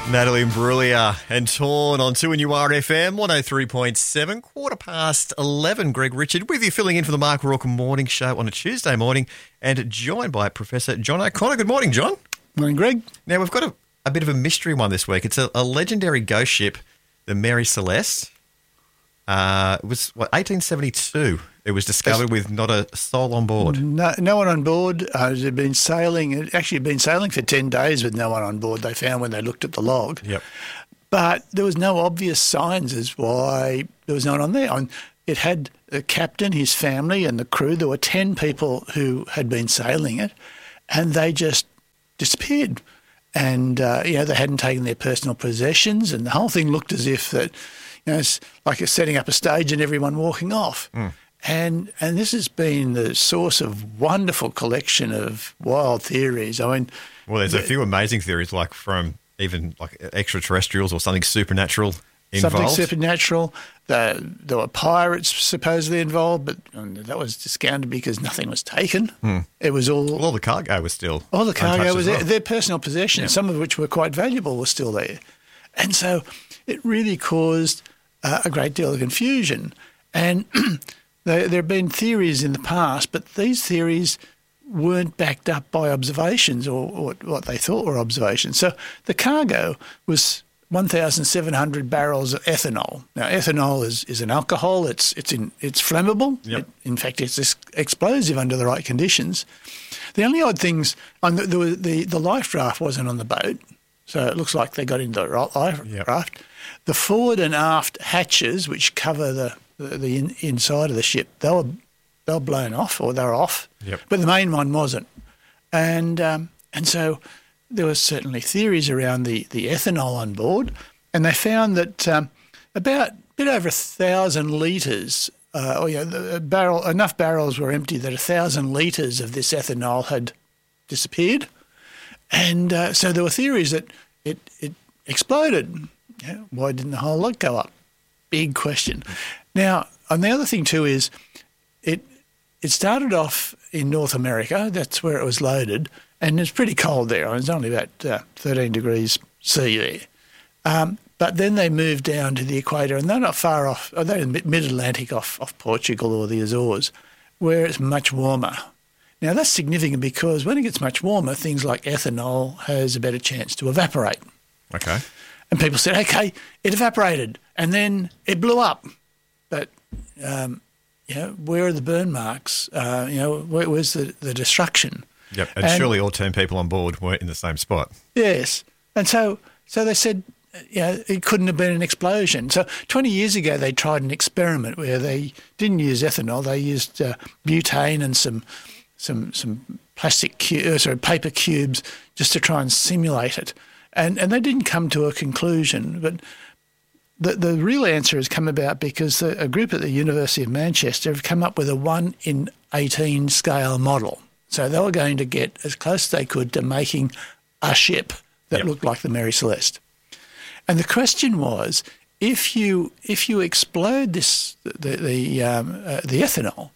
Natalie Imbruglia and Torn on 2 and URFM 103.7, 11:15. Greg Richard with you, filling in for the Mark Rourke Morning Show on a Tuesday morning, and joined by Professor John O'Connor. Good morning, John. Morning, Greg. Now, we've got a bit of a mystery one this week. It's a legendary ghost ship, the Mary Celeste. It was, 1872. It was discovered with not a soul on board. No one on board. It had been sailing. It actually had been sailing for 10 days with no one on board, they found when they looked at the log. Yep. But there was no obvious signs as why there was no one on there. It had a captain, his family and the crew. There were 10 people who had been sailing it, and they just disappeared. And, they hadn't taken their personal possessions, and the whole thing looked as if that, it's like it's setting up a stage and everyone walking off. Mm. And this has been the source of wonderful collection of wild theories. I mean, well, there's a few amazing theories, like from even like extraterrestrials or something supernatural involved. Something supernatural. There were pirates supposedly involved, but that was discounted because nothing was taken. Mm. It was all the cargo was still all the cargo was well. Their personal possessions, some of which were quite valuable, were still there, and so it really caused a great deal of confusion. And there have been theories in the past, but these theories weren't backed up by observations or what they thought were observations. So the cargo was 1,700 barrels of ethanol. Now, ethanol is an alcohol. It's flammable. Yep. In fact, it's explosive under the right conditions. The only odd things, the life raft wasn't on the boat, so it looks like they got into the life raft. The forward and aft hatches, which cover the inside of the ship, they were blown off, or they were off. Yep. But the main one wasn't, and so there were certainly theories around the ethanol on board, and they found that about a bit over 1,000 litres, enough barrels were empty that 1,000 litres of this ethanol had disappeared, and so there were theories that it exploded. Why didn't the whole lot go up? Big question. Now, and the other thing too is it started off in North America. That's where it was loaded, and it's pretty cold there. It's only about 13 degrees C there. But then they moved down to the equator, and they're not far off. They're in mid-Atlantic off Portugal or the Azores, where it's much warmer. Now, that's significant because when it gets much warmer, things like ethanol has a better chance to evaporate. Okay. And people said, okay, it evaporated and then it blew up. But, where are the burn marks? Where's the destruction? Yep, and surely all 10 people on board weren't in the same spot. Yes. And so they said, it couldn't have been an explosion. So 20 years ago they tried an experiment where they didn't use ethanol. They used butane and some paper cubes just to try and simulate it. And they didn't come to a conclusion, but the real answer has come about because a group at the University of Manchester have come up with a 1 in 18 scale model. So they were going to get as close as they could to making a ship that looked like the Mary Celeste. And the question was, if you explode the ethanol,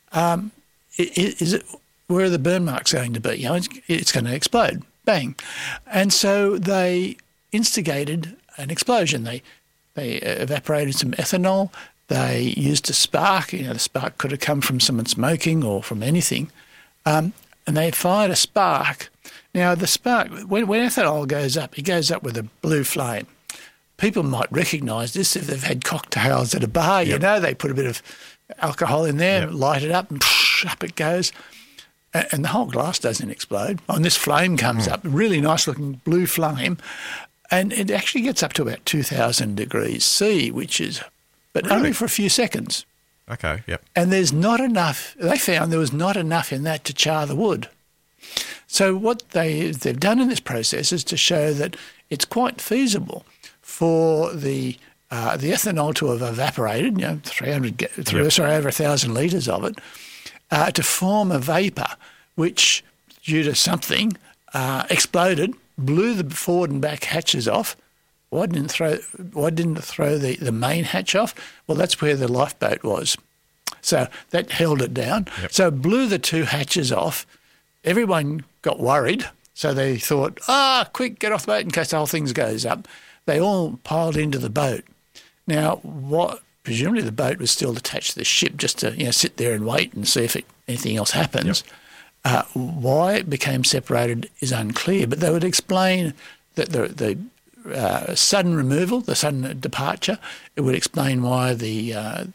is it where are the burn marks going to be? It's going to explode. Bang. And so they instigated an explosion. They evaporated some ethanol. They used a spark. The spark could have come from someone smoking or from anything. And they fired a spark. Now, the spark, when ethanol goes up, it goes up with a blue flame. People might recognise this if they've had cocktails at a bar. Yep. They put a bit of alcohol in there, light it up, and up it goes. And the whole glass doesn't explode. And this flame comes up, really nice-looking blue flame, and it actually gets up to about 2,000 degrees C, but only for a few seconds. Okay, yep. And there's not enough. They found there was not enough in that to char the wood. So what they've done in this process is to show that it's quite feasible for the ethanol to have evaporated, over 1,000 litres of it, to form a vapour which, due to something, exploded, blew the forward and back hatches off. Why didn't it throw the main hatch off? Well, that's where the lifeboat was. So that held it down. Yep. So blew the two hatches off. Everyone got worried. So they thought, quick, get off the boat in case the whole thing goes up. They all piled into the boat. Now, presumably the boat was still attached to the ship just to sit there and wait and see if anything else happens. Yep. Why it became separated is unclear, but they would explain that the sudden removal, the sudden departure, it would explain why the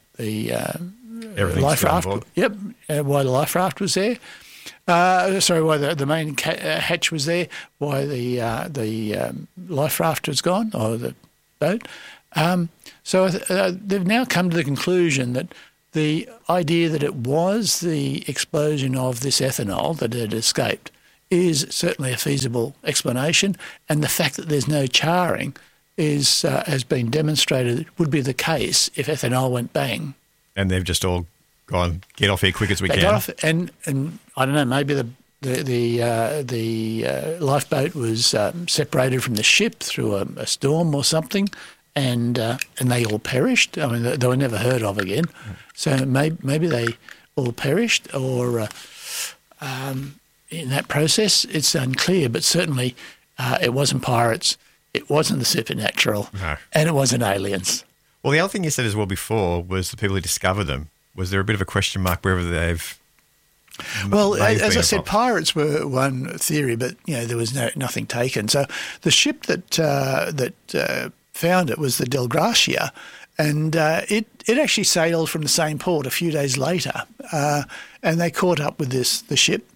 life raft. Why the life raft was there. Why the main hatch was there. Why the life raft was gone, or the boat. So they've now come to the conclusion that the idea that it was the explosion of this ethanol that had escaped is certainly a feasible explanation, and the fact that there's no charring has been demonstrated would be the case if ethanol went bang. And they've just all gone, get off here quick as we can. Got off, and I don't know, maybe the lifeboat was separated from the ship through a storm or something, and they all perished. I mean, they were never heard of again. So maybe they all perished, or in that process, it's unclear. But certainly, it wasn't pirates, it wasn't the supernatural, and it wasn't aliens. Well, the other thing you said as well before was the people who discovered them. Was there a bit of a question mark wherever they've? Well, as I said, pirates were one theory, but there was nothing taken. So the ship that found it was the Del Gracia, and it actually sailed from the same port a few days later, and they caught up with the ship.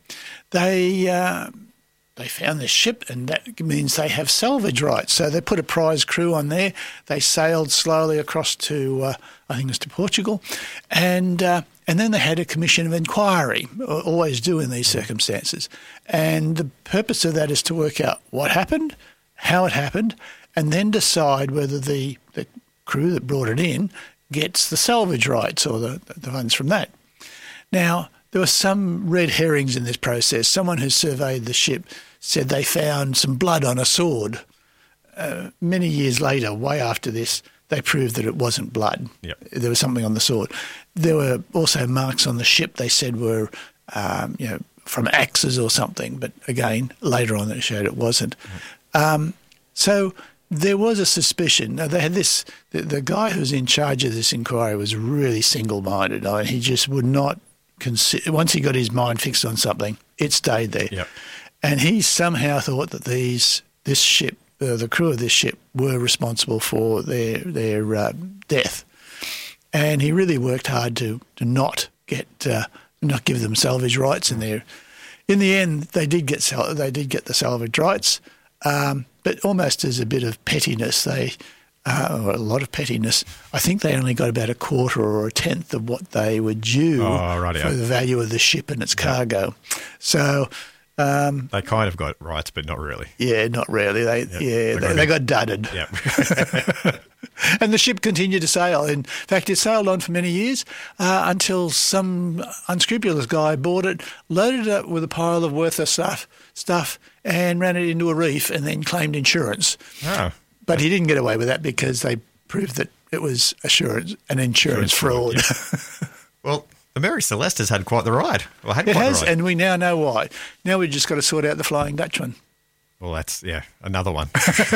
They found this ship, and that means they have salvage rights. So they put a prize crew on there. They sailed slowly across to, I think it was to Portugal, and then they had a commission of inquiry, always do in these circumstances. And the purpose of that is to work out what happened, how it happened, and then decide whether the crew that brought it in gets the salvage rights or the funds from that. Now, there were some red herrings in this process. Someone who surveyed the ship said they found some blood on a sword. Many years later, way after this, they proved that it wasn't blood. Yep. There was something on the sword. There were also marks on the ship they said were from axes or something, but again, later on it showed it wasn't. So there was a suspicion. Now, they had this. The guy who was in charge of this inquiry was really single-minded. I mean, he just would not consider. Once he got his mind fixed on something, it stayed there. Yep. And he somehow thought that this ship, the crew of this ship, were responsible for their death. And he really worked hard to not give them salvage rights. And in the end, they did get the salvage rights. But almost as a bit of pettiness, or a lot of pettiness, I think they only got about a quarter or a tenth of what they were due for the value of the ship and its cargo. So they kind of got rights, but not really. Yeah, not really. They got dudded. Yeah. And the ship continued to sail. In fact, it sailed on for many years until some unscrupulous guy bought it, loaded it up with a pile of worthless stuff, and ran it into a reef and then claimed insurance. Oh. But he didn't get away with that because they proved that it was an insurance fraud. Yeah. Well, the Mary Celeste has had quite the ride. Well, it has, and we now know why. Now we've just got to sort out the Flying Dutchman. Well, that's, another one.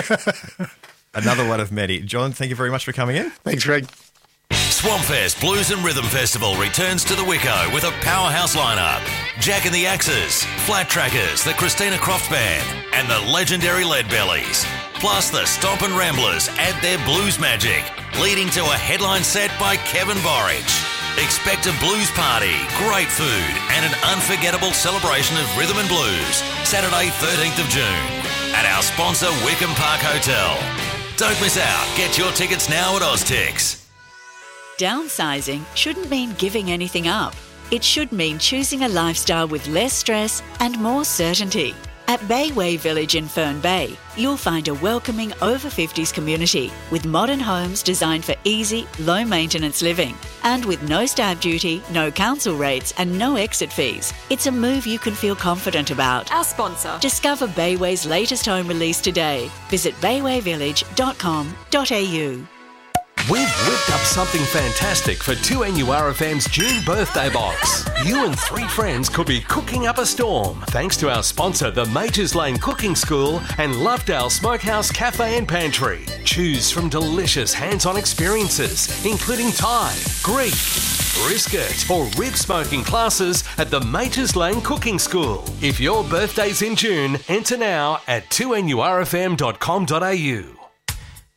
Another one of many. John, thank you very much for coming in. Thanks, Greg. Swampfest Blues and Rhythm Festival returns to the Wicco with a powerhouse lineup. Jack and the Axes, Flat Trackers, the Christina Croft Band, and the legendary Leadbellies. Plus the Stomp and Ramblers add their blues magic, leading to a headline set by Kevin Borich. Expect a blues party, great food, and an unforgettable celebration of rhythm and blues. Saturday, 13th of June, at our sponsor Wickham Park Hotel. Don't miss out. Get your tickets now at Oztix. Downsizing shouldn't mean giving anything up. It should mean choosing a lifestyle with less stress and more certainty. At Bayway Village in Fern Bay, you'll find a welcoming over-50s community with modern homes designed for easy, low-maintenance living. And with no stamp duty, no council rates and no exit fees, it's a move you can feel confident about. Our sponsor. Discover Bayway's latest home release today. Visit baywayvillage.com.au. We've whipped up something fantastic for 2NURFM's June birthday box. You and 3 friends could be cooking up a storm thanks to our sponsor, the Majors Lane Cooking School and Lovedale Smokehouse Cafe and Pantry. Choose from delicious hands-on experiences, including Thai, Greek, brisket or rib smoking classes at the Majors Lane Cooking School. If your birthday's in June, enter now at 2NURFM.com.au.